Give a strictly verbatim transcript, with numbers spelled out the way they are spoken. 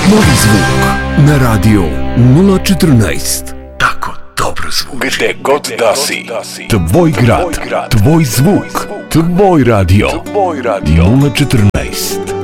Novi zvuk na radio nula četrnaest. Tako dobro zvuči. Gde god da si. Tvoj grad, tvoj zvuk, tvoj radio. nula četrnaest.